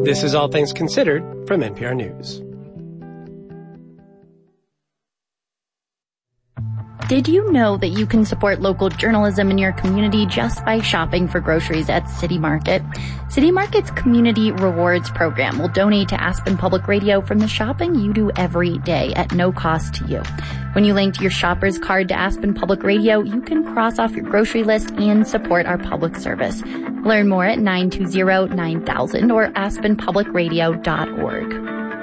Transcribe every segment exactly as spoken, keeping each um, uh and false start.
This is All Things Considered from N P R News. Did you know that you can support local journalism in your community just by shopping for groceries at City Market? City Market's Community Rewards program will donate to Aspen Public Radio from the shopping you do every day at no cost to you. When you link your shopper's card to Aspen Public Radio, you can cross off your grocery list and support our public service. Learn more at nine two zero nine thousand or aspen public radio dot org.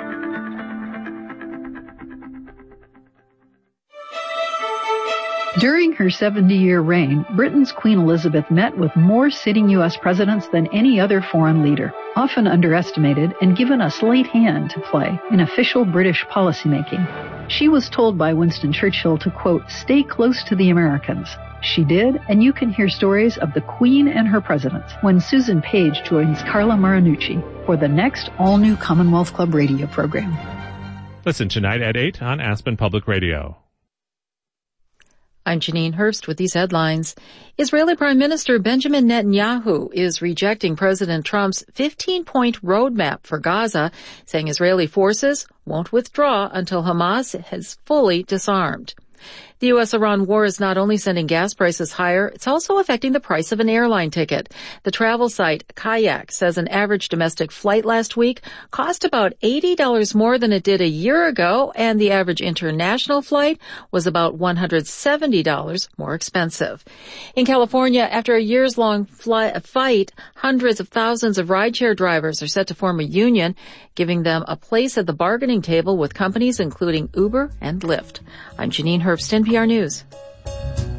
During her seventy-year reign, Britain's Queen Elizabeth met with more sitting U S presidents than any other foreign leader, often underestimated and given a slight hand to play in official British policymaking. She was told by Winston Churchill to, quote, stay close to the Americans. She did, and you can hear stories of the Queen and her presidents when Susan Page joins Carla Marinucci for the next all-new Commonwealth Club radio program. Listen tonight at eight on Aspen Public Radio. I'm Janine Hurst with these headlines. Israeli Prime Minister Benjamin Netanyahu is rejecting President Trump's fifteen-point roadmap for Gaza, saying Israeli forces won't withdraw until Hamas has fully disarmed. The U S Iran war is not only sending gas prices higher, it's also affecting the price of an airline ticket. The travel site Kayak says an average domestic flight last week cost about eighty dollars more than it did a year ago, and the average international flight was about one hundred seventy dollars more expensive. In California, after a years-long fly- fight, hundreds of thousands of rideshare drivers are set to form a union, giving them a place at the bargaining table with companies including Uber and Lyft. I'm Janine Herbst, N P R News.